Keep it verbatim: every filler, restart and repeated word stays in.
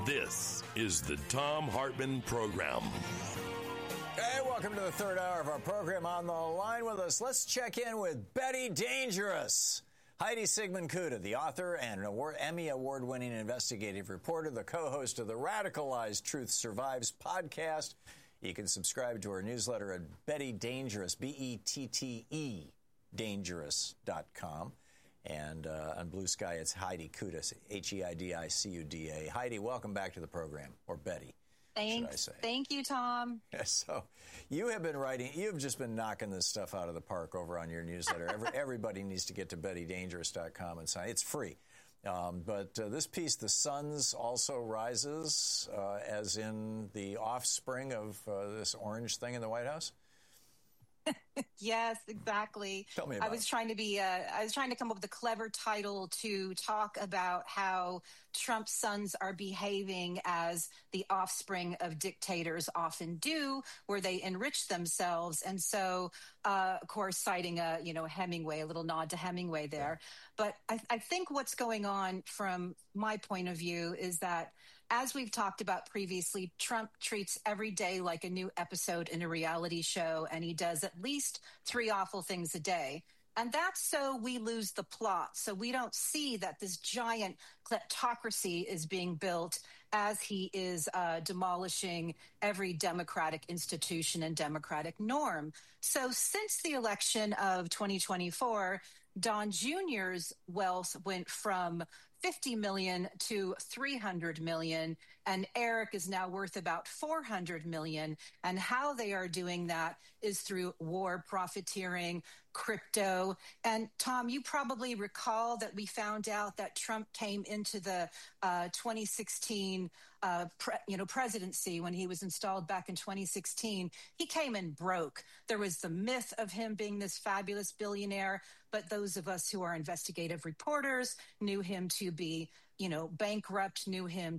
This is the Thom Hartmann Program. Hey, welcome to the third hour of our program. On the line with us, let's check in with Betty Dangerous. Heidi Sigmund-Kuta, the author and an award, Emmy Award-winning investigative reporter, the co-host of the Radicalized Truth Survives podcast. You can subscribe to her newsletter at Betty Dangerous, B E T T E, dangerous dot com. And uh, on Blue Sky, it's Heidi Kuta, H E I D I C U D A. Heidi, welcome back to the program, or Betty. Thanks. Thank you, Tom. So you have been writing, you've just been knocking this stuff out of the park over on your newsletter. Every, everybody needs to get to Betty Dangerous dot com and sign. It's free. Um, but uh, this piece, The Suns Also Rises, uh, as in the offspring of uh, this orange thing in the White House? Yes, exactly. Tell me about I was it. trying to be, uh, I was trying to come up with a clever title to talk about how Trump's sons are behaving as the offspring of dictators often do, where they enrich themselves. And so, uh, of course, citing a, you know, Hemingway, a little nod to Hemingway there. Yeah. But I, I think what's going on from my point of view is that, as we've talked about previously, Trump treats every day like a new episode in a reality show, and he does at least three awful things a day. And that's so we lose the plot. So we don't see that this giant kleptocracy is being built as he is uh, demolishing every democratic institution and democratic norm. So since the election of twenty twenty-four, Don Junior's wealth went from fifty million dollars to three hundred million dollars, and Eric is now worth about four hundred million dollars. And how they are doing that is through war profiteering, crypto. And Tom, you probably recall that we found out that Trump came into the uh, twenty sixteen uh, pre- you know, presidency when he was installed back in twenty sixteen. He came in broke. There was the myth of him being this fabulous billionaire, but those of us who are investigative reporters knew him to be, you know, bankrupt, knew him